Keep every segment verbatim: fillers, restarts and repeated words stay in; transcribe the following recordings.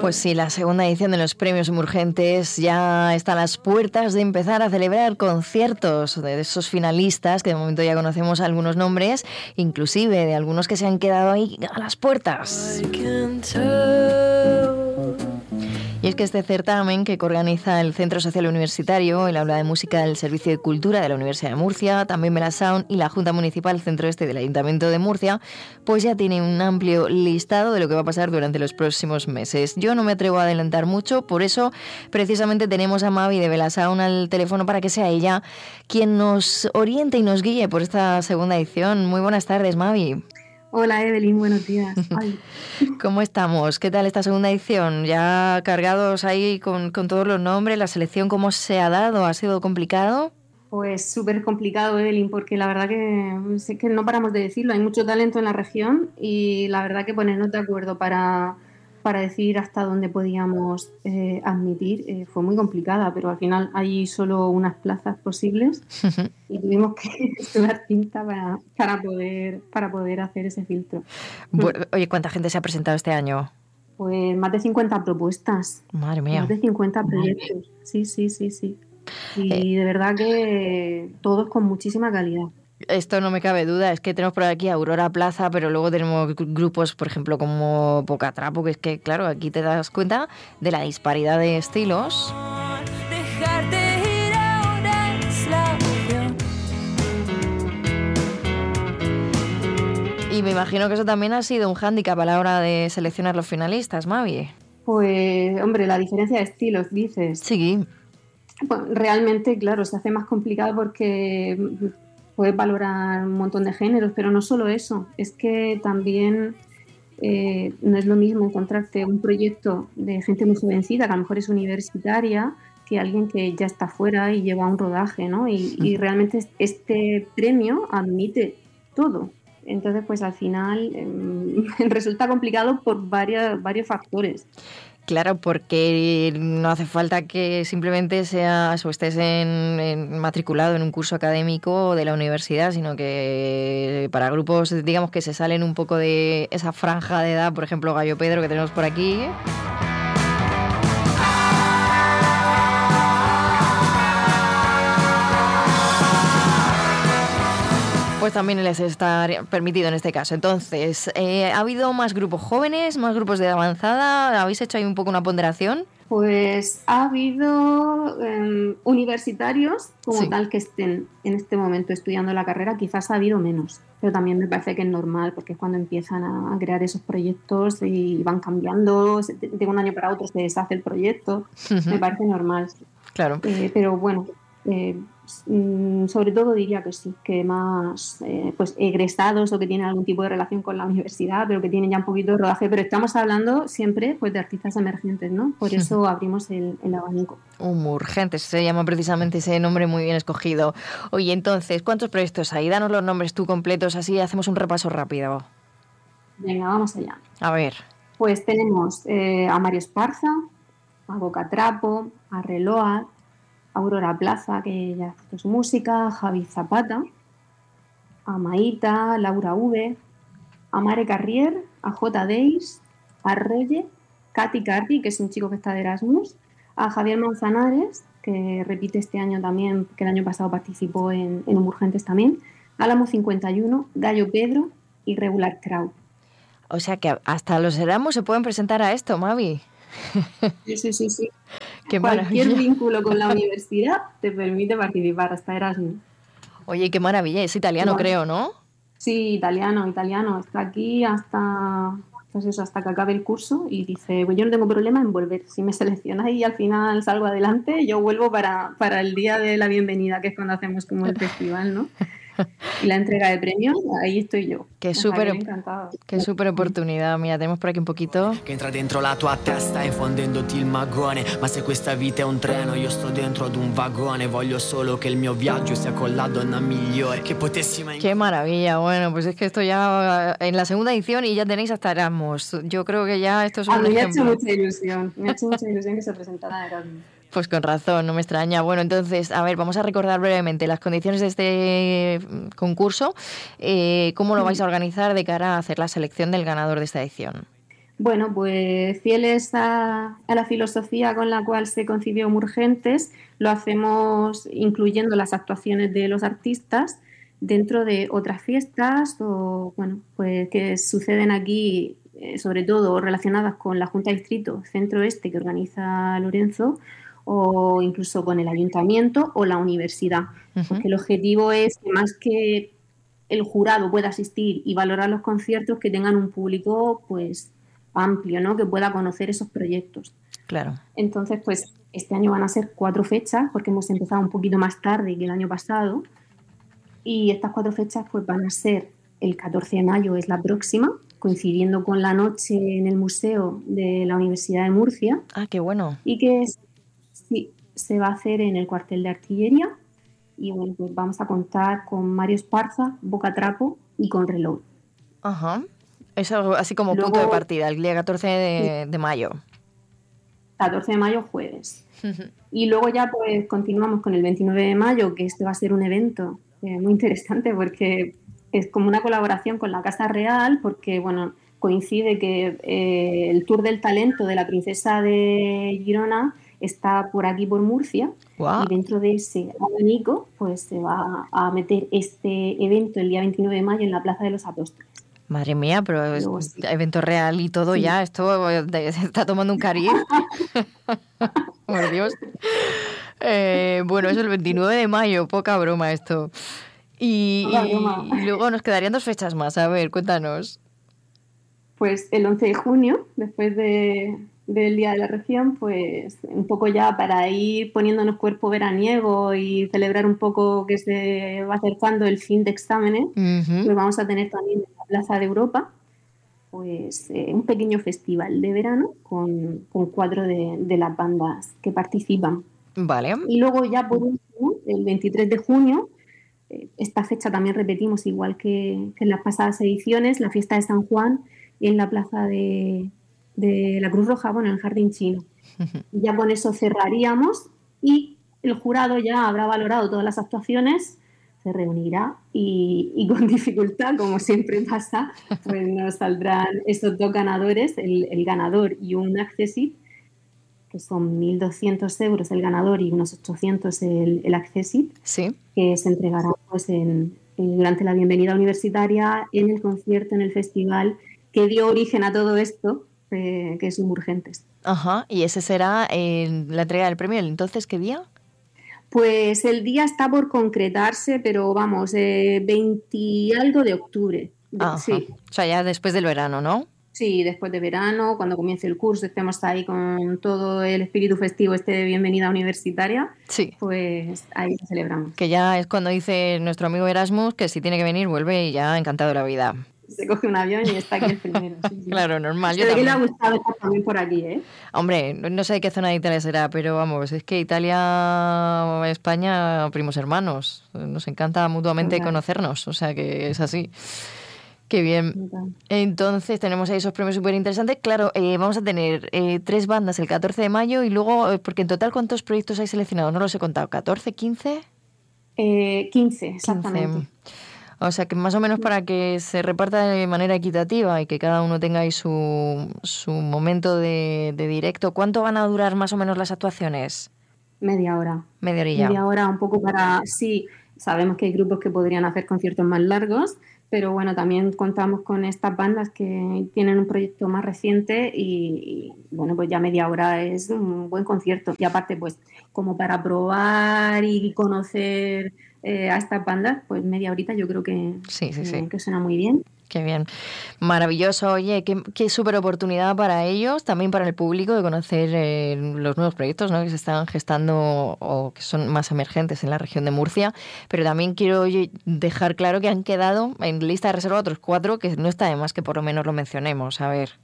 Pues sí, la segunda edición de los Premios Emergentes ya está a las puertas de empezar a celebrar conciertos de esos finalistas, que de momento ya conocemos algunos nombres, inclusive de algunos que se han quedado ahí a las puertas. Y es que este certamen que organiza el Centro Social Universitario, el Aula de Música del Servicio de Cultura de la Universidad de Murcia, también Melasound y la Junta Municipal Centro Este del Ayuntamiento de Murcia, pues ya tiene un amplio listado de lo que va a pasar durante los próximos meses. Yo no me atrevo a adelantar mucho, por eso precisamente tenemos a Mavi de Melasound al teléfono para que sea ella quien nos oriente y nos guíe por esta segunda edición. Muy buenas tardes, Mavi. Hola Evelyn, buenos días. Ay. ¿Cómo estamos? ¿Qué tal esta segunda edición? ¿Ya cargados ahí con, con todos los nombres? ¿La selección cómo se ha dado? ¿Ha sido complicado? Pues súper complicado, Evelyn, porque la verdad que, sé que no paramos de decirlo, hay mucho talento en la región y la verdad que ponernos de acuerdo para, para decidir hasta dónde podíamos eh, admitir eh, fue muy complicada, pero al final hay solo unas plazas posibles y tuvimos que estudiar cinta para, para, poder, para poder hacer ese filtro. Bueno, oye, ¿cuánta gente se ha presentado este año? Pues más de cincuenta propuestas. Madre mía. Más de cincuenta proyectos. Sí, sí, sí, sí. Y eh. de verdad que todos con muchísima calidad. Esto no me cabe duda, es que tenemos por aquí a Aurora Plaza, pero luego tenemos grupos, por ejemplo, como Pocatrapo, que es que, claro, aquí te das cuenta de la disparidad de estilos. Dejarte ir ahora es la opción. Y me imagino que eso también ha sido un hándicap a la hora de seleccionar los finalistas, Mavi. Pues, hombre, la diferencia de estilos, dices. Sí. Bueno, realmente, claro, se hace más complicado porque puedes valorar un montón de géneros, pero no solo eso, es que también eh, no es lo mismo encontrarte un proyecto de gente muy jovencita, que a lo mejor es universitaria, que alguien que ya está fuera y lleva un rodaje, ¿no? Y, y realmente este premio admite todo. Entonces, pues al final eh, resulta complicado por varios, varios factores. Claro, porque no hace falta que simplemente seas o estés en, en matriculado en un curso académico de la universidad, sino que para grupos, digamos, que se salen un poco de esa franja de edad, por ejemplo, Gallo Pedro, que tenemos por aquí. Pues también les está permitido en este caso. Entonces, eh, ¿ha habido más grupos jóvenes, más grupos de edad avanzada? ¿Habéis hecho ahí un poco una ponderación? Pues ha habido eh, universitarios como sí. tal que estén en este momento estudiando la carrera, quizás ha habido menos, pero también me parece que es normal porque es cuando empiezan a crear esos proyectos y van cambiando, de un año para otro se deshace el proyecto, uh-huh. Me parece normal. Claro. Eh, pero bueno, eh, sobre todo diría que sí, que más eh, pues egresados o que tienen algún tipo de relación con la universidad, pero que tienen ya un poquito de rodaje, pero estamos hablando siempre pues de artistas emergentes, ¿no? Por eso abrimos el, el abanico. Emergentes, se llama precisamente ese nombre muy bien escogido. Oye, entonces, ¿cuántos proyectos hay? Danos los nombres tú completos, así hacemos un repaso rápido. Venga, vamos allá. A ver. Pues tenemos eh, a Mario Esparza, a Pocatrapo, a Reload, Aurora Plaza, que ya hace su música, Javi Zapata, a Maíta, Laura V, a Mare Carrier, a J. Days, a Roye, Katy Cardi, que es un chico que está de Erasmus, a Javier Manzanares, que repite este año también, que el año pasado participó en, en Emergentes también, Álamo cincuenta y uno, Gallo Pedro y Regular Crowd. O sea que hasta los Erasmus se pueden presentar a esto, Mavi. Sí, sí, sí, sí. Qué Cualquier maravilla. vínculo con la universidad te permite participar, hasta Erasmus. Oye, qué maravilla, es italiano, bueno, creo, ¿no? Sí, italiano, italiano. Está aquí hasta, pues eso, hasta que acabe el curso y dice, pues yo no tengo problema en volver. Si me seleccionáis y al final salgo adelante, yo vuelvo para, para el día de la bienvenida, que es cuando hacemos como el festival, ¿no? Y la entrega de premios, ahí estoy yo. Qué súper qué súper oportunidad. Mira, tenemos por aquí un poquito. Che entra dentro la tua testa infondendoti il magone. Ma se questa vita è un treno, io sto dentro ad un vagone. Voglio solo che il mio viaggio sia con la donna migliore. Que potessi mai... Qué maravilla. Bueno, pues es que esto ya en la segunda edición y ya tenéis hasta Erasmus. Yo creo que ya esto es un A mí me ha ejemplo. hecho mucha ilusión. Me ha hecho mucha ilusión que se presentara Erasmus. Pues con razón, no me extraña. Bueno, entonces, a ver, vamos a recordar brevemente las condiciones de este concurso. Eh, ¿Cómo lo vais a organizar de cara a hacer la selección del ganador de esta edición? Bueno, pues fieles a, a la filosofía con la cual se concibió Murgentes, lo hacemos incluyendo las actuaciones de los artistas dentro de otras fiestas o, bueno, pues que suceden aquí, eh, sobre todo relacionadas con la Junta de Distrito Centro Este que organiza Lorenzo, o incluso con el ayuntamiento o la universidad. Ujú. Porque el objetivo es que más que el jurado pueda asistir y valorar los conciertos, que tengan un público pues amplio, ¿no? Que pueda conocer esos proyectos. Claro. Entonces, pues este año van a ser cuatro fechas, porque hemos empezado un poquito más tarde que el año pasado. Y estas cuatro fechas pues van a ser el catorce de mayo, es la próxima, coincidiendo con la noche en el Museo de la Universidad de Murcia. Ah, qué bueno. Y que es, sí, se va a hacer en el cuartel de artillería. Y bueno, pues vamos a contar con Mario Esparza, Boca Trapo y con Reloj. Ajá. Eso así como Luego, punto de partida, el día catorce de, de mayo. catorce de mayo, jueves. Y luego ya pues continuamos con el veintinueve de mayo, que este va a ser un evento eh, muy interesante porque es como una colaboración con la Casa Real, porque bueno, coincide que eh, el Tour del Talento de la Princesa de Girona está por aquí, por Murcia. Wow. Y dentro de ese abanico pues se va a meter este evento el día veintinueve de mayo en la Plaza de los Apóstoles. Madre mía, pero es Luego, sí. evento real y todo, sí. Ya, esto se está tomando un cariz. Por Dios. Eh, bueno, es el veintinueve de mayo, poca broma esto. Y, poca broma. y luego nos quedarían dos fechas más, a ver, cuéntanos. Pues el once de junio, después de, del Día de la Región, pues un poco ya para ir poniéndonos cuerpo veraniego y celebrar un poco que se va acercando el fin de exámenes, uh-huh. Pues vamos a tener también en la Plaza de Europa pues eh, un pequeño festival de verano con, con cuatro de, de las bandas que participan. Vale. Y luego ya por último, el veintitrés de junio, eh, esta fecha también repetimos igual que, que en las pasadas ediciones, la fiesta de San Juan en la plaza de, de la Cruz Roja, bueno, en el Jardín Chino. Y ya con eso cerraríamos y el jurado ya habrá valorado todas las actuaciones, se reunirá y, y con dificultad, como siempre pasa, pues nos saldrán estos dos ganadores, el, el ganador y un accessit, que son mil doscientos euros el ganador y unos ochocientos el, el accessit, sí. Que se entregará pues, en, en, durante la bienvenida universitaria, en el concierto, en el festival que dio origen a todo esto, eh, que es Murgentes. Ajá, y ese será eh, la entrega del premio. ¿Entonces qué día? Pues el día está por concretarse, pero vamos, eh, veinte y algo de octubre. Ajá. Sí. O sea, ya después del verano, ¿no? Sí, después de verano, cuando comience el curso, estemos ahí con todo el espíritu festivo este de bienvenida universitaria, sí. Pues ahí celebramos. Que ya es cuando dice nuestro amigo Erasmus que si tiene que venir, vuelve y ya encantado de la vida. Se coge un avión y está aquí el primero. Sí, sí. Claro, normal. Yo que le ha gustado estar también por aquí, ¿eh? Hombre, no sé de qué zona de Italia será, pero vamos, es que Italia, España, primos hermanos. Nos encanta mutuamente claro. conocernos, o sea que es así. Qué bien. Entonces tenemos ahí esos premios súper interesantes. Claro, eh, vamos a tener eh, tres bandas el catorce de mayo y luego, eh, porque en total, ¿cuántos proyectos hay seleccionados? No los he contado. ¿catorce, quince? Eh, quince, exactamente. quince. O sea, que más o menos para que se reparta de manera equitativa y que cada uno tenga ahí su, su momento de, de directo. ¿Cuánto van a durar más o menos las actuaciones? Media hora. Media horilla. Media hora, un poco para... Sí, sabemos que hay grupos que podrían hacer conciertos más largos, pero bueno, también contamos con estas bandas que tienen un proyecto más reciente y, y bueno, pues ya media hora es un buen concierto. Y aparte, pues como para probar y conocer eh, a estas bandas, pues media horita yo creo que, sí, sí, que, sí. que suena muy bien. Qué bien. Maravilloso. Oye, qué, qué súper oportunidad para ellos, también para el público, de conocer eh, los nuevos proyectos, ¿no?, que se están gestando o que son más emergentes en la región de Murcia. Pero también quiero oye, dejar claro que han quedado en lista de reserva otros cuatro, que no está de más que por lo menos lo mencionemos. A ver.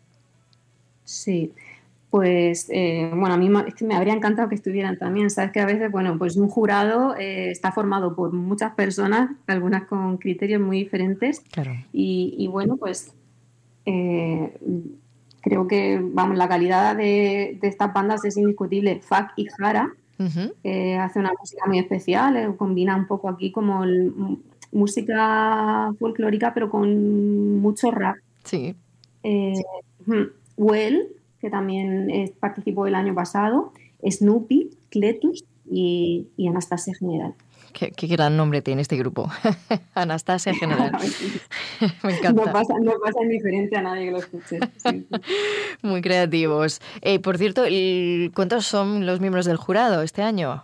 Sí. Pues, eh, bueno, a mí es que me habría encantado que estuvieran también. Sabes que a veces, bueno, pues un jurado eh, está formado por muchas personas, algunas con criterios muy diferentes. Claro. Y, y bueno, pues eh, creo que, vamos, la calidad de, de estas bandas es indiscutible. F A C y Jara uh-huh. eh, hace una música muy especial, eh, combina un poco aquí como el, música folclórica, pero con mucho rap. Sí. Eh, Well, que también eh, participó el año pasado, Snoopy, Cletus y, y Anastasia General. Qué, qué gran nombre tiene este grupo. Anastasia General. Me encanta. No pasa, no pasa indiferente a nadie que lo escuche. Sí, sí. Muy creativos. Eh, por cierto, ¿cuántos son los miembros del jurado este año?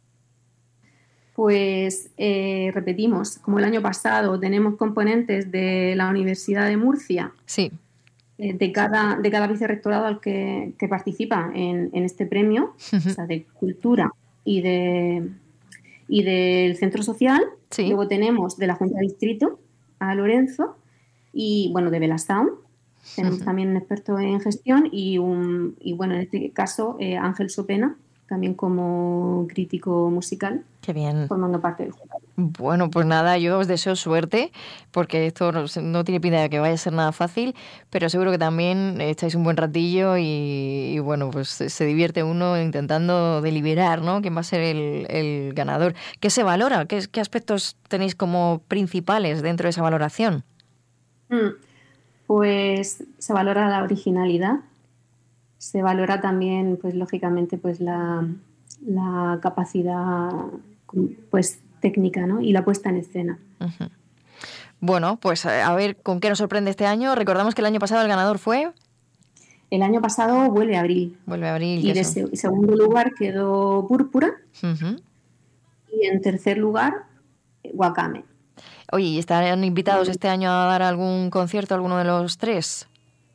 Pues eh, repetimos, como el año pasado tenemos componentes de la Universidad de Murcia. Sí. Eh, de, cada, de cada vicerrectorado al que, que participa en, en este premio, uh-huh. O sea, de cultura y de... y del Centro Social. Sí. Luego tenemos de la Junta de Distrito a Lorenzo y, bueno, de Belasound. Tenemos uh-huh. también un experto en gestión y, un, y bueno, en este caso, eh, Ángel Sopena, también como crítico musical. Qué bien. Formando parte del jurado. Bueno, pues nada, yo os deseo suerte, porque esto no, no tiene pinta de que vaya a ser nada fácil, pero seguro que también echáis un buen ratillo y, y bueno, pues se divierte uno intentando deliberar, ¿no?, quién va a ser el, el ganador. ¿Qué se valora? ¿Qué, qué aspectos tenéis como principales dentro de esa valoración? Mm, pues se valora la originalidad, se valora también, pues lógicamente, pues la, la capacidad, pues técnica, ¿no?, y la puesta en escena. Uh-huh. Bueno, pues a ver con qué nos sorprende este año. Recordamos que el año pasado el ganador fue... El año pasado Vuelve Abril. Vuelve Abril. Y de se- segundo lugar quedó Púrpura. Uh-huh. Y en tercer lugar, Wakame. Oye, ¿y estarán invitados este año a dar algún concierto, alguno de los tres?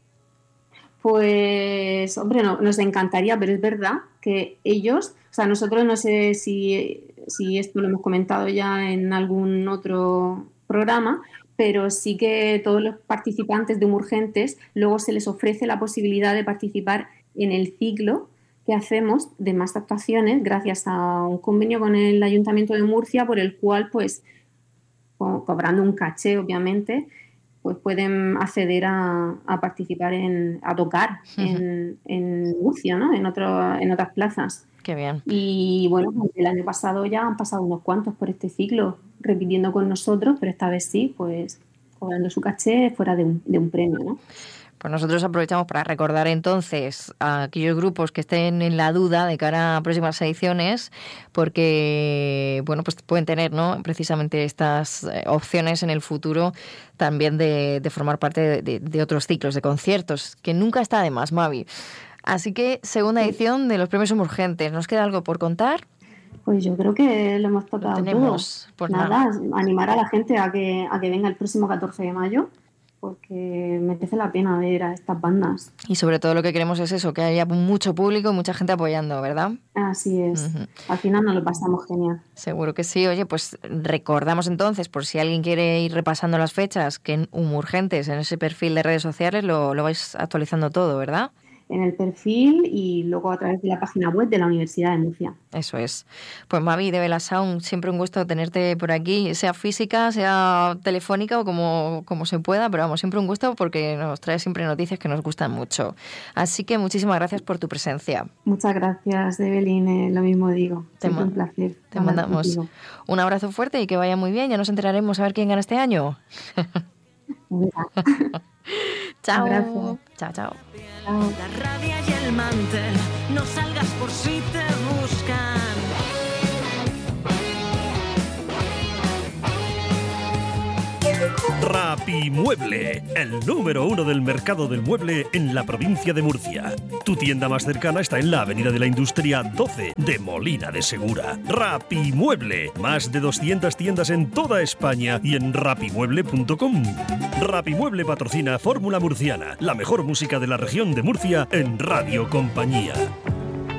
Pues, hombre, no, nos encantaría, pero es verdad que ellos, o sea, nosotros no sé si, si esto lo hemos comentado ya en algún otro programa, pero sí que todos los participantes de Humurgentes luego se les ofrece la posibilidad de participar en el ciclo que hacemos de más actuaciones gracias a un convenio con el Ayuntamiento de Murcia, por el cual, pues, co- cobrando un caché, obviamente, pues pueden acceder a, a participar en, a tocar uh-huh. en, en Murcia, ¿no?, en otro, en otras plazas. Qué bien. Y bueno, el año pasado ya han pasado unos cuantos por este ciclo, repitiendo con nosotros, pero esta vez sí, pues cobrando su caché fuera de un, de un premio, ¿no? Pues nosotros aprovechamos para recordar entonces a aquellos grupos que estén en la duda de cara a próximas ediciones, porque bueno, pues pueden tener, ¿no?, precisamente estas opciones en el futuro también de, de formar parte de, de, de otros ciclos de conciertos, que nunca está de más, Mavi. Así que segunda edición de los premios Humurgentes. ¿Nos queda algo por contar? Pues yo creo que lo hemos tocado lo tenemos, todo. Pues nada, nada, animar a la gente a que, a que venga el próximo catorce de mayo, porque merece la pena ver a estas bandas. Y sobre todo lo que queremos es eso, que haya mucho público, mucha gente apoyando, ¿verdad? Así es. Uh-huh. Al final nos lo pasamos genial. Seguro que sí. Oye, pues recordamos entonces, por si alguien quiere ir repasando las fechas, que en Humurgentes, en ese perfil de redes sociales, lo, lo vais actualizando todo, ¿verdad? En el perfil y luego a través de la página web de la Universidad de Murcia. Eso es. Pues Mavi, de Belasound, siempre un gusto tenerte por aquí, sea física, sea telefónica o como, como se pueda, pero vamos, siempre un gusto porque nos traes siempre noticias que nos gustan mucho. Así que muchísimas gracias por tu presencia. Muchas gracias, Evelyn, eh, lo mismo digo. Siempre un placer. Te mandamos contigo. Un abrazo fuerte y que vaya muy bien. Ya nos enteraremos a ver quién gana este año. Chao. Abrazo. Chao, chao. La rabia y el mantel, no salgas por si te buscan. Rapimueble, el número uno del mercado del mueble en la provincia de Murcia. Tu tienda más cercana está en la Avenida de la Industria doce de Molina de Segura. Rapimueble, más de doscientas tiendas en toda España y en rapimueble punto com. Rapimueble patrocina Fórmula Murciana, la mejor música de la región de Murcia en Radio Compañía.